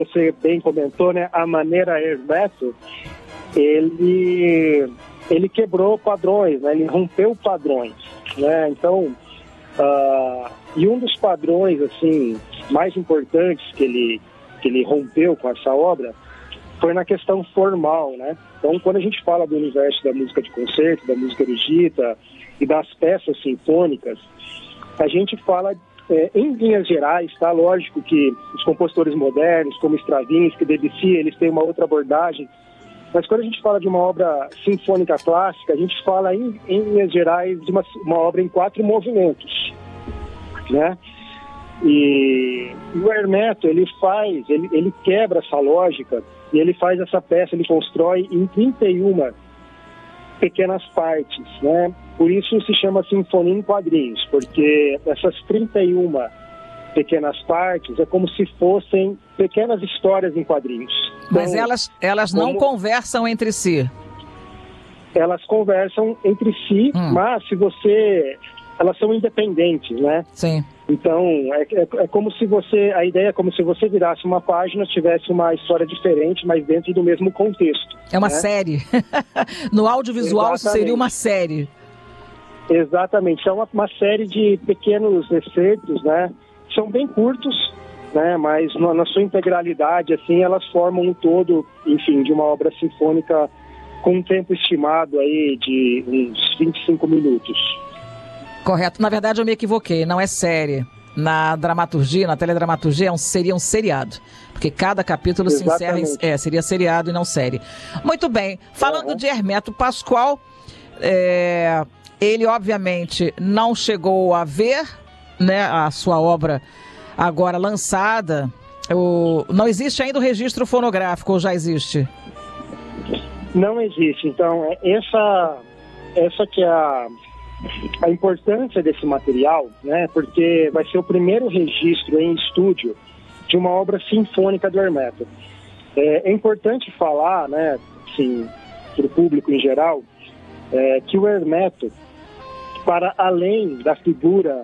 você bem comentou, né, a maneira Hermeto, ele quebrou padrões, né, ele rompeu padrões, né, então, e um dos padrões, assim, mais importantes que ele rompeu com essa obra foi na questão formal, né, então quando a gente fala do universo da música de concerto, da música erudita e das peças sinfônicas, a gente fala em linhas gerais, tá? Lógico que os compositores modernos, como Stravinsky, Debussy, eles têm uma outra abordagem, mas quando a gente fala de uma obra sinfônica clássica, a gente fala em linhas gerais de uma obra em 4 movimentos, né? E o Hermeto, ele quebra essa lógica e ele faz essa peça, ele constrói em 31 pequenas partes, né? Por isso se chama Sinfonia em Quadrinhos, porque essas 31 pequenas partes é como se fossem pequenas histórias em quadrinhos. Mas então, elas não conversam entre si? Elas conversam entre si, mas elas são independentes, né? Sim. Então, é como se a ideia é como se você virasse uma página, tivesse uma história diferente, mas dentro do mesmo contexto. É uma série. No audiovisual isso seria uma série. Exatamente. É uma série de pequenos excertos, né? São bem curtos, né? Mas na sua integralidade, assim, elas formam um todo, enfim, de uma obra sinfônica com um tempo estimado aí de uns 25 minutos. Correto. Na verdade, eu me equivoquei. Não é série. Na dramaturgia, na teledramaturgia, seria um seriado. Porque cada capítulo Exatamente. se encerra seria seriado e não série. Muito bem. Falando de Hermeto Pascoal, ele, obviamente, não chegou a ver, né, a sua obra agora lançada. Não existe ainda o registro fonográfico, ou já existe? Não existe. Então, essa que é a importância desse material, né, porque vai ser o primeiro registro em estúdio de uma obra sinfônica do Hermeto. É importante falar, né, assim, para o público em geral, que o Hermeto, para além da figura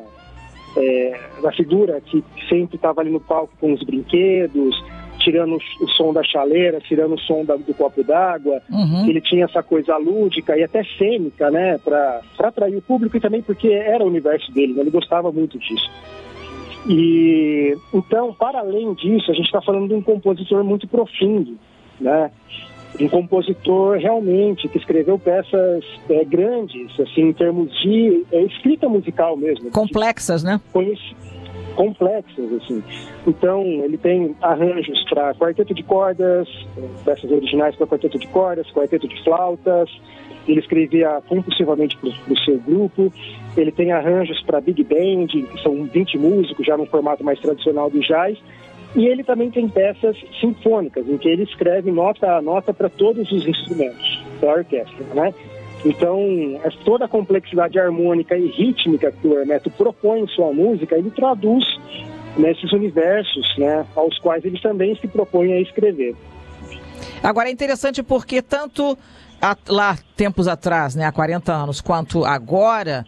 que sempre estava ali no palco com os brinquedos, tirando o som da chaleira, tirando o som do copo d'água, ele tinha essa coisa lúdica e até cênica, né, para atrair o público e também porque era o universo dele, né, ele gostava muito disso. E então, para além disso, a gente está falando de um compositor muito profundo, né, um compositor realmente que escreveu peças grandes, assim, em termos de escrita musical mesmo. Complexas, né? Complexas, assim. Então, ele tem arranjos para quarteto de cordas, peças originais para quarteto de cordas, quarteto de flautas. Ele escrevia compulsivamente para o seu grupo. Ele tem arranjos para big band, que são 20 músicos, já no formato mais tradicional do jazz. E ele também tem peças sinfônicas, em que ele escreve nota a nota para todos os instrumentos da orquestra, né? Então, toda a complexidade harmônica e rítmica que o Hermeto propõe em sua música, ele traduz nesses universos, né, aos quais ele também se propõe a escrever. Agora, é interessante porque tanto lá, tempos atrás, né, há 40 anos, quanto agora,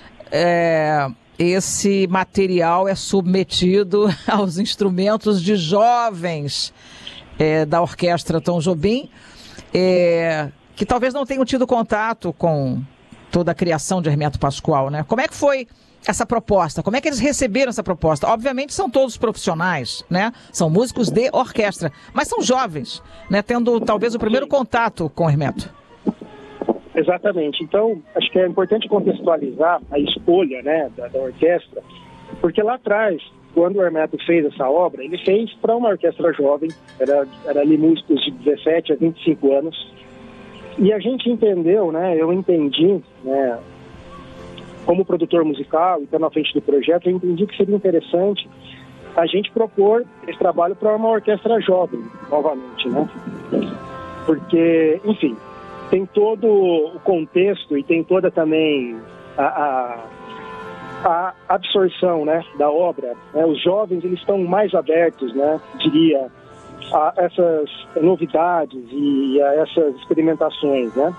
esse material é submetido aos instrumentos de jovens da Orquestra Tom Jobim, que talvez não tenham tido contato com toda a criação de Hermeto Pascoal, né? Como é que foi essa proposta? Como é que eles receberam essa proposta? Obviamente são todos profissionais, né? São músicos de orquestra, mas são jovens, né? Tendo talvez o primeiro contato com Hermeto. Exatamente. Então, acho que é importante contextualizar a escolha, né, da orquestra, porque lá atrás, quando o Hermeto fez essa obra, ele fez para uma orquestra jovem, era ali músicos de 17 a 25 anos, e a gente entendeu, né, eu entendi, né, como produtor musical e estando à frente do projeto, eu entendi que seria interessante a gente propor esse trabalho para uma orquestra jovem, novamente, né, porque, enfim, tem todo o contexto e tem toda também a absorção, né, da obra, né? Os jovens, eles estão mais abertos, né, diria, a essas novidades e a essas experimentações, né?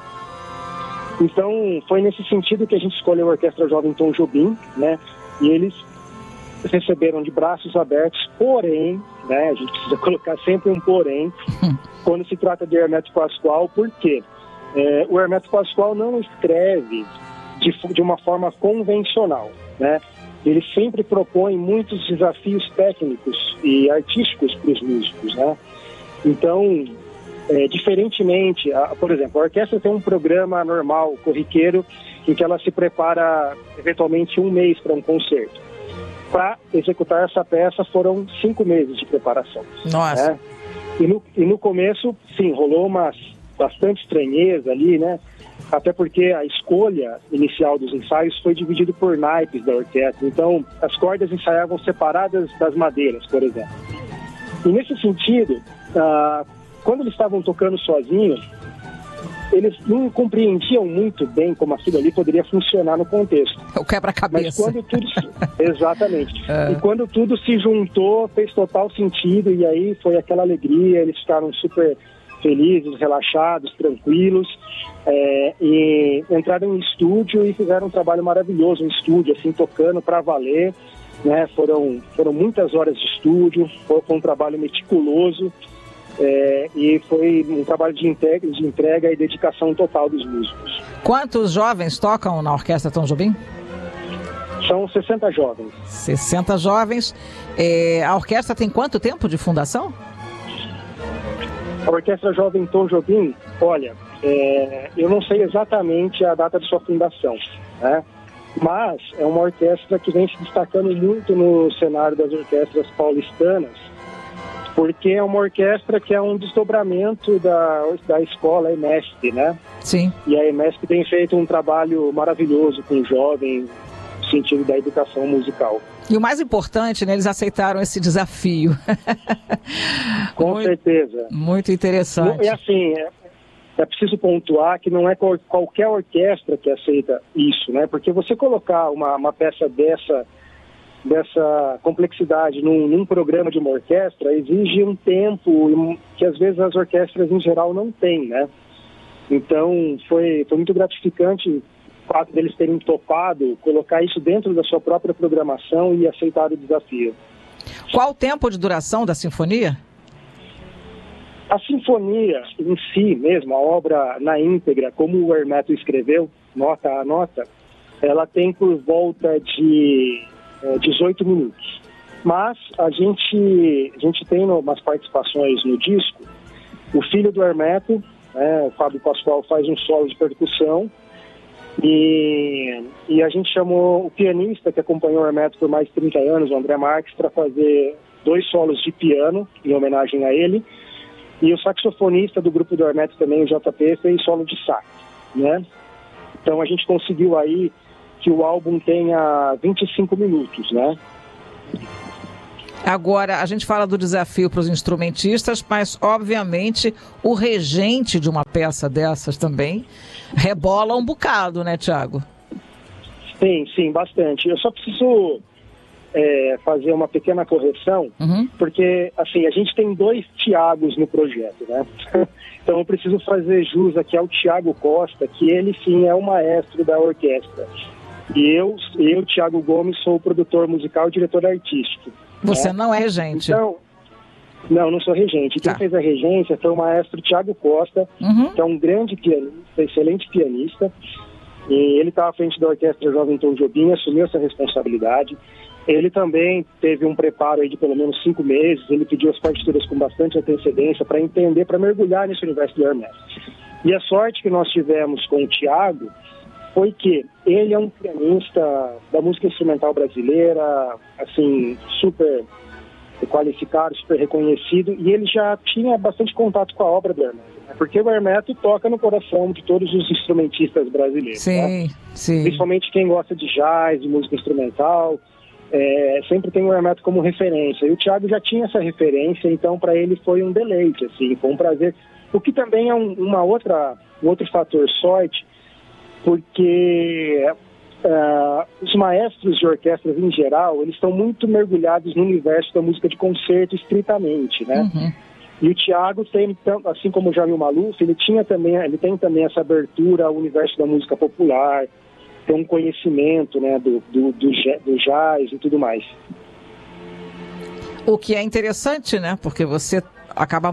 Então, foi nesse sentido que a gente escolheu a Orquestra Jovem Tom Jobim, né? E eles receberam de braços abertos, porém, né, a gente precisa colocar sempre um porém, quando se trata de Hermeto Pascoal, por quê? O Hermeto Pascoal não escreve de uma forma convencional, né? Ele sempre propõe muitos desafios técnicos e artísticos para os músicos, né? Então, diferentemente, por exemplo, a orquestra tem um programa normal, corriqueiro, em que ela se prepara eventualmente 1 mês para um concerto. Para executar essa peça foram 5 meses de preparação. Nossa! Né? E no começo, sim, rolou bastante estranheza ali, né? Até porque a escolha inicial dos ensaios foi dividida por naipes da orquestra. Então, as cordas ensaiavam separadas das madeiras, por exemplo. E nesse sentido, quando eles estavam tocando sozinhos, eles não compreendiam muito bem como aquilo ali poderia funcionar no contexto. O quebra-cabeça. Mas quando tudo... Exatamente. E quando tudo se juntou, fez total sentido, e aí foi aquela alegria, eles ficaram super felizes, relaxados, tranquilos, e entraram em estúdio e fizeram um trabalho maravilhoso em estúdio, assim, tocando para valer, né? Foram muitas horas de estúdio, foi um trabalho meticuloso, e foi um trabalho de entrega e dedicação total dos músicos. Quantos jovens tocam na Orquestra Tom Jobim? São 60 jovens. 60 jovens. A orquestra tem quanto tempo de fundação? A Orquestra Jovem Tom Jobim, olha, eu não sei exatamente a data de sua fundação, né? Mas é uma orquestra que vem se destacando muito no cenário das orquestras paulistanas, porque é uma orquestra que é um desdobramento da escola EMESP, né? Sim. E a EMESP tem feito um trabalho maravilhoso com o jovem, no sentido da educação musical. E o mais importante, né, eles aceitaram esse desafio. Com certeza. Muito interessante. E assim, é preciso pontuar que não é qualquer orquestra que aceita isso, né? Porque você colocar uma peça dessa complexidade num programa de uma orquestra exige um tempo que às vezes as orquestras em geral não têm, né? Então foi muito gratificante o fato deles terem topado colocar isso dentro da sua própria programação e aceitar o desafio. Qual o tempo de duração da sinfonia? A sinfonia em si mesmo, a obra na íntegra, como o Hermeto escreveu, nota a nota, ela tem por volta de 18 minutos. Mas a gente tem umas participações no disco. O filho do Hermeto, o Fábio Pascoal, faz um solo de percussão. E a gente chamou o pianista que acompanhou o Hermeto por mais de 30 anos, o André Marques, para fazer 2 solos de piano em homenagem a ele. E o saxofonista do grupo do Hermeto também, o JP, fez solo de sax, né? Então a gente conseguiu aí que o álbum tenha 25 minutos, né? Agora, a gente fala do desafio para os instrumentistas, mas, obviamente, o regente de uma peça dessas também rebola um bocado, né, Thiago? Sim, bastante. Eu só preciso fazer uma pequena correção, porque, assim, a gente tem 2 Thiagos no projeto, né? Então eu preciso fazer jus aqui ao Thiago Costa, que ele, sim, é o maestro da orquestra. E eu, Thiago Gomes, sou o produtor musical e diretor artístico. Você não é regente? Então, não sou regente. Quem fez a regência foi o maestro Thiago Costa, que é um grande pianista, excelente pianista. E ele estava à frente da Orquestra Jovem Tom Jobim, assumiu essa responsabilidade. Ele também teve um preparo aí de pelo menos 5 meses. Ele pediu as partituras com bastante antecedência para entender, para mergulhar nesse universo do Hermeto. E a sorte que nós tivemos com o Thiago foi que ele é um pianista da música instrumental brasileira, assim, super qualificado, super reconhecido, e ele já tinha bastante contato com a obra do Hermeto, né? Porque o Hermeto toca no coração de todos os instrumentistas brasileiros. Sim, né? sim. Principalmente quem gosta de jazz, de música instrumental, sempre tem o Hermeto como referência. E o Thiago já tinha essa referência, então para ele foi um deleite, assim, foi um prazer. O que também é um outro fator sorte, porque os maestros de orquestras em geral, eles estão muito mergulhados no universo da música de concerto estritamente, né? E o Thiago tem, assim como o Jamil Maluf, ele tem também essa abertura ao universo da música popular, tem um conhecimento, né, do jazz e tudo mais. O que é interessante, né? Porque você acaba